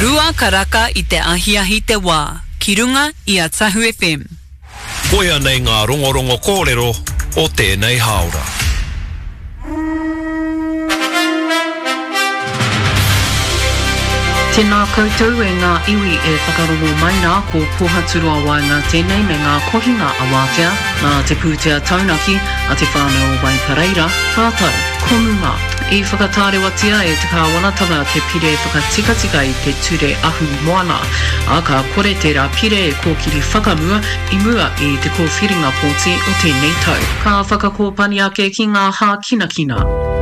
Rua karaka I te ahiahi te wā, ki runga I a Tahu FM. Koe anei ngā rongorongo kōrero o tēnei haora. Tēnā koutou e ngā iwi e whakarongo mai nā ko pōhaturua waenga tēnei me ngā kohinga a wātea, nā te pūtea taunaki a te whānau Wai Pereira, rātau, konunga. I whakatārewatia e te kāwanatanga te pire whakatikatika I te ture ahu moana, a ka kore te rā pire e kōkiri whakamua I mua I te kōwhiringa pōti o tēnei tau. Ka whakakōpani ake ki ngā hā kinakina.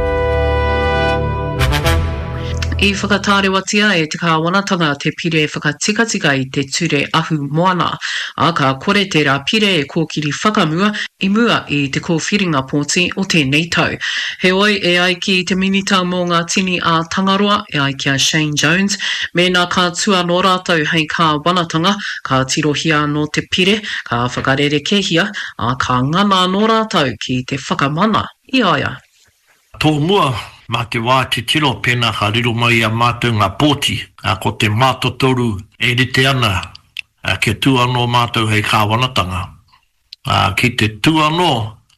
I whakatārewatia e te kāwanatanga te pire whakatikatika I te ture ahu moana, a ka kore te rā pire e kōkiri whakamua I mua I te kōwhiringa pōti o tēnei tau. He oi e ai ki te minita mō ngā tini a Tangaroa e ai kia Shane Jones, me nā ka tua no rātou hei kāwanatanga, ka tirohia no te pire, ka whakarerekehia, a ka ngana no rātou ki te whakamana. I aia. Tō mua, mā te wā te tiro pēnā ka riro mai a mātou ngā pōti, ko te mātotoru e rite ana, ke tūano mātou hei kāwanatanga. Ki te tūano,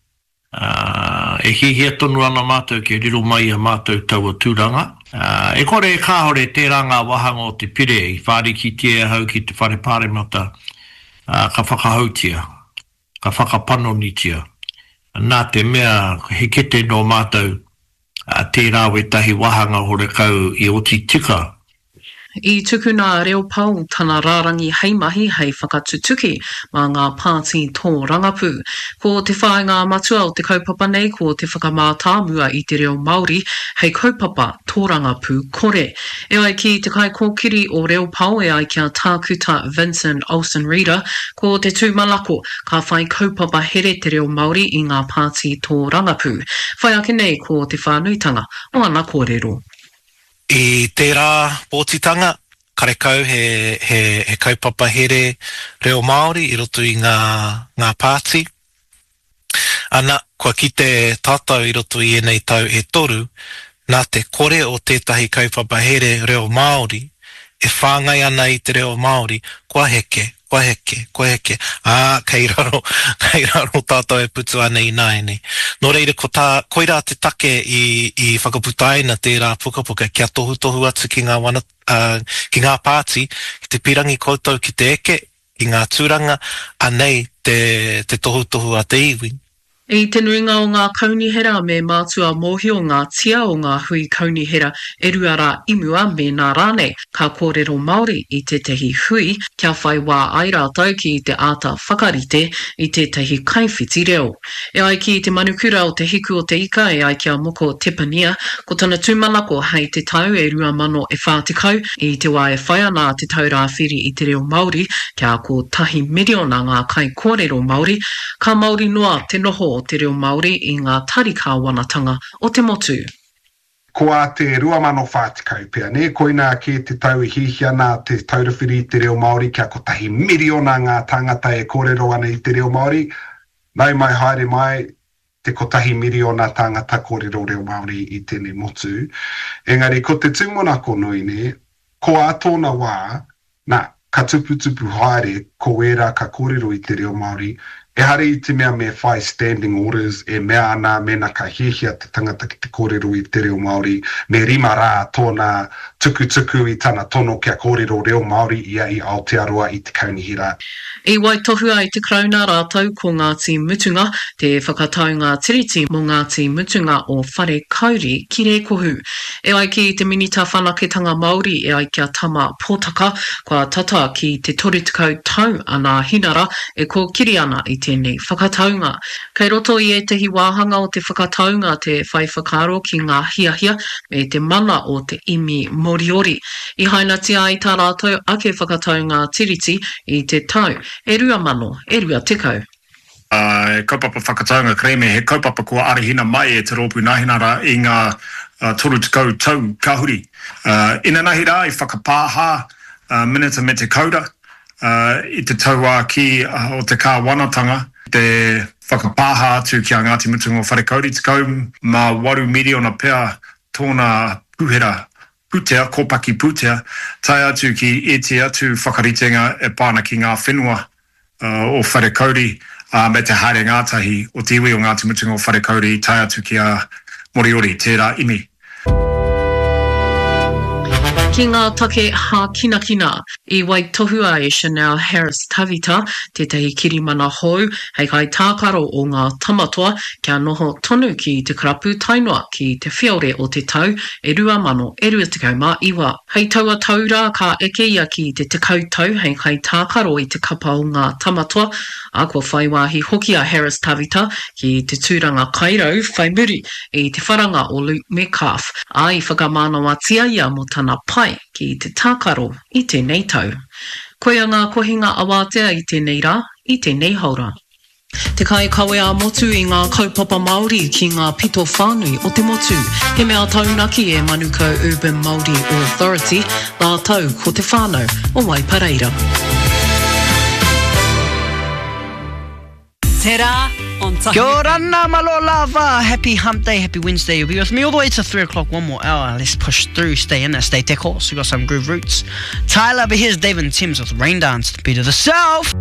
e hihia tonu ana mātou ke riro mai a mātou taua tūranga. E kore e kāhore tērā ngā wahanga o te pire, I whāriki tia hau ki te whare pāremata, ka whakahautia, ka whakapanonitia. Nā te mea he kete no mātou, tērā we tahi wahanga hore kau I oti tika. I tukuna reo pau tana rārangi hei mahi hei whakatutuki mā ngā pāti tō rangapu. Ko te whāinga matua o te kaupapa nei ko te whakamātāmua I te reo Māori hei kaupapa tō rangapu kore. E ai ki te kai kōkiri o reo pau e ai kia tākuta Vincent Olsen Reader ko te tūmalako ka whai kaupapa here te reo Māori I ngā pāti tō rangapu. Whai ake nei ko te whānuitanga o ana kōrero. I tērā pōtitanga, karekau he kaupapa here reo Māori I roto I ngā pāti. Ana, kua ki te tātou I roto I enei tau e toru, nā te kore o tētahi kaupapa here reo Māori, e whāngai ana I te reo Māori, kua heke. Kei raro tātou e putu ana I nāene. Nō reira, koira te take I whakaputaina tērā pukapuka kia tohu atu ki ngā pāti, ki te pirangi koutou ki te eke, ki ngā tūranga, anei te tohu a te iwi. I te nuinga o ngā kaunihera me mātua mōhi o ngā tia o ngā hui kaunihera e ruara imua me nā rāne ka kōrero Māori I te tehi hui kia whai wā ai rātou ki te āta whakarite I te tehi kaiwhiti reo. E ai ki te manukura o te hiku o te ika e ai kia moko tepania ko tana tūmanako hei te tau e rua mano e whātikau I te wā e whai ana te tau rāwhiri I te reo Māori kia ko tahi miriona ngā kai kōrero Māori ka Māori noa te noho o te reo Māori I ngā tari kāwanatanga o te motu. Ko a te rua mano whātikau pia, ne? Koina ki te tau I hihiana te taurawhiri I te reo Māori kia ko tahi miriona ngā tangata e kōrero ana I te reo Māori. Nau mai haere mai te ko tahi miriona tangata kōrero reo Māori I tēnei motu. Engari, ko te tūmonako nui ne, ko a tōna wā, nā, ka tuputupu haere ko wera ka kōrero I te reo Māori, e hare I te mea me whai standing orders e mea ana mena ka hihia te tangata ki te kōrero I te reo Māori me rima rā tōna tukutuku I tana tono kia kōrero reo Māori ia I Aotearoa I te kaunihira. I wai tohu ai te krauna rātou ko Ngāti Mutunga, te whakataunga tiriti mō Ngāti Mutunga o Whare Kauri ki Rekohu. E ai ki te minita whanaketanga Māori e ai kia tama pōtaka, kua tata ki te torutukau tau ana hinara e ko kiri ana I tēnei whakataunga. Kei roto I e tehi wāhanga o te whakataunga te whai whakaro ki ngā hiahia me te mana o te imi Moriori. I haina tia I tā rātou ake whakataunga tiriti I te tau. E rua mano, e rua tekau. Kaupapa whakataunga kreme, he kaupapa kua arihina mai e te rōpu nahinara I ngā torutukau tau kahuri. Ina nahi rā I whakapāha minita me te kaura I te taua ki o te kāwanatanga, te whakapāha atu ki a Ngāti Mutunga o Whare Kauri, te kau mā 8 miliona pea tōna puhera putea, kōpaki putea, tai atu ki e te atu whakaritenga e pāna ki ngā whenua o wharekauri, me te haere ngātahi o te iwi o ngā tumutunga o wharekauri, tai atu ki a Moriori, tērā imi. Ki ngā take hā kina I wai tohua e Chanel Harris Tavita, tētahi kirimana hou, hei kai tākaro o ngā tamatoa, kia noho tonu ki te karapu tainua ki te whiaure o te tau, e 2021. Hei taua taura ka eke ia ki te tekau tau, hei kai tākaro I te kapa o ngā tamatoa, a kua whaiwahi hoki a Harris Tavita ki te tūranga kairau, whai muri I te wharanga o Luke Metcalf, a I whakamānawa tia ia mo tana pai ki te tākaro I tēnei tau. Koia ngā kohinga awatea I tēnei rā, I tēnei haura. Te kai kawe a motu I ngā kaupapa Māori ki ngā pito whānui o te motu. He mea taunaki e Manuka Urban Māori Authority, la tau ko te whānau o Waipareira. Te rā on tahi. Kia ora nā malo lava. Happy hump day, happy Wednesday. You'll be with me all the way to 3 o'clock, one more hour. Let's push through, stay in there, stay tech horse. We've got some groove roots. Tyler, but here's Dave and Tim's with Rain Dance, the beat of the South.